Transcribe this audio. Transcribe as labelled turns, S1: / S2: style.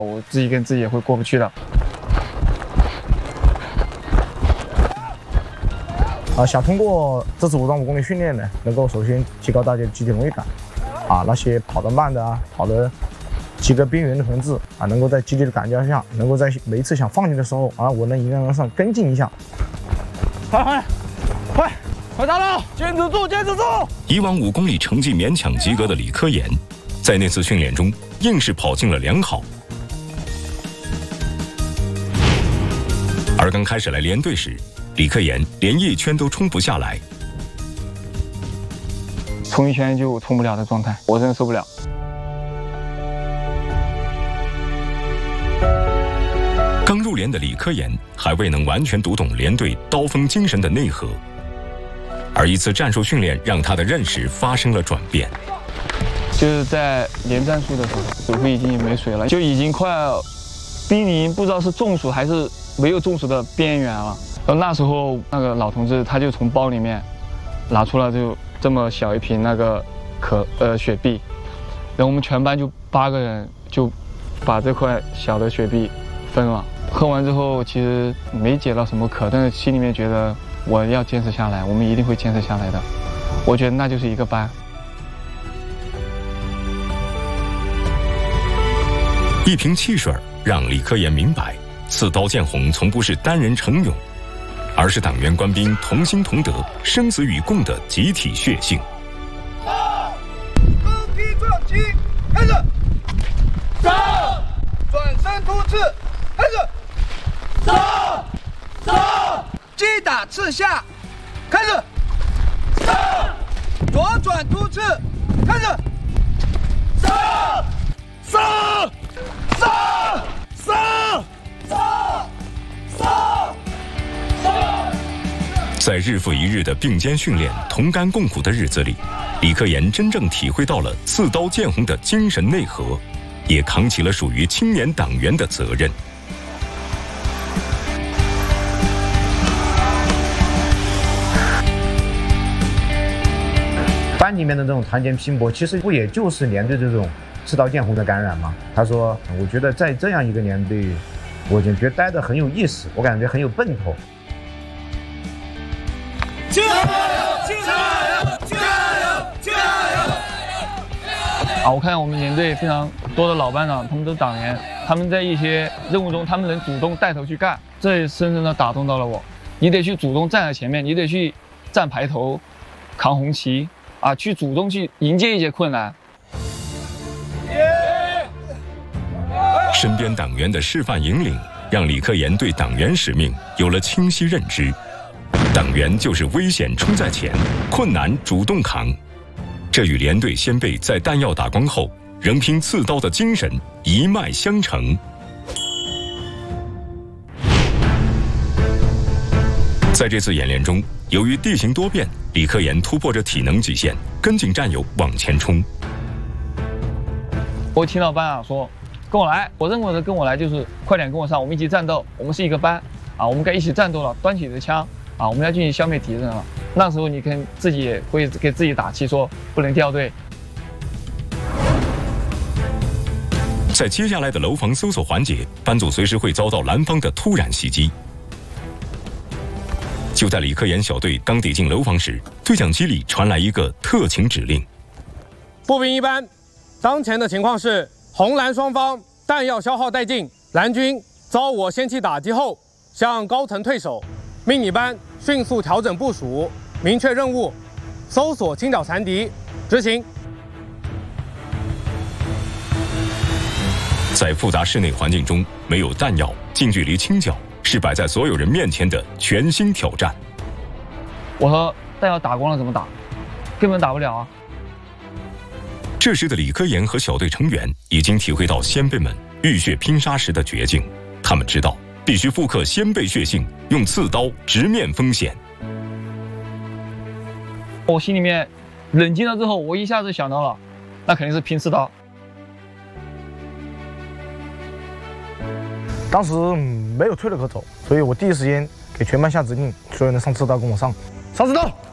S1: 我自己跟自己也会过不去的。
S2: 想通过这次武装武功的训练呢，能够首先提高大家的集体荣誉感。那些跑得慢的跑得及格边缘的同志能够在集体的感召下，能够在每一次想放弃的时候我能迎难而上，跟进一下。快打了！坚持住，坚持住！
S3: 以往5公里成绩勉强及格的李科研，在那次训练中硬是跑进了良好。而刚开始来连队时，李科研连1圈都冲不下来，
S1: 冲1圈就冲不了的状态，我真的受不了。
S3: 刚入连的李科研还未能完全读懂连队刀锋精神的内核，而一次战术训练让他的认识发生了转变。
S1: 就是在连战术的时候，水壶已经没水了，就已经快濒临不知道是中暑还是没有中暑的边缘了。然后那时候那个老同志他就从包里面拿出了就这么小一瓶那个雪碧，然后我们全班就8个人就把这块小的雪碧分了。喝完之后其实没解到什么渴，但是心里面觉得我要坚持下来，我们一定会坚持下来的。我觉得那就是一个班。
S3: 一瓶汽水让李科研明白，刺刀见红从不是单人成勇，而是党员官兵同心同德、生死与共的集体血性。
S4: 横劈撞击，开始。上，转身突刺，开始。上，击打刺下，开始。上，左转突刺，开始。上。
S3: 在日复一日的并肩训练、同甘共苦的日子里，李科研真正体会到了刺刀见红的精神内核，也扛起了属于青年党员的责任。
S5: 班里面的这种团结拼搏，其实不也就是连队这种刺刀见红的感染吗？他说：“我觉得在这样一个连队，我就觉得待得很有意思，我感觉很有奔头。”
S4: 加油！加油！加油！加油！
S1: 我看我们连队非常多的老班长，他们都是党员，他们在一些任务中，他们能主动带头去干，这也深深的打动到了我。你得去主动站在前面，你得去站排头，扛红旗去主动去迎接一些困难。
S3: 身边党员的示范引领，让李科研对党员使命有了清晰认知。党员就是危险冲在前，困难主动扛。这与连队先辈在弹药打光后仍拼刺刀的精神一脉相承。在这次演练中，由于地形多变，李科研突破着体能极限，跟紧战友往前冲。
S1: 我听到班长说：“跟我来！”我认为的跟我来就是快点跟我上，我们一起战斗，我们是一个班我们该一起战斗了，端起你的枪我们要进行消灭敌人了。那时候你跟自己也会给自己打气，说不能掉队。
S3: 在接下来的楼房搜索环节，班组随时会遭到蓝方的突然袭击。就在李科研小队刚抵进楼房时，对讲机里传来一个特情指令：
S6: 步兵一班，当前的情况是红蓝双方弹药消耗殆尽，蓝军遭我先期打击后向高层退守，命你班迅速调整部署，明确任务，搜索清剿残敌，执行。
S3: 在复杂室内环境中，没有弹药，近距离清剿是摆在所有人面前的全新挑战。
S1: 我说弹药打光了怎么打？根本打不了
S3: 这时的李科研和小队成员已经体会到先辈们浴血拼杀时的绝境，他们知道必须复刻先辈血性，用刺刀直面风险。
S1: 我心里面冷静了之后，我一下子想到了，那肯定是拼刺刀。
S2: 当时没有退路可走，所以我第一时间给全班下指令，所有人上刺刀跟我上刺刀。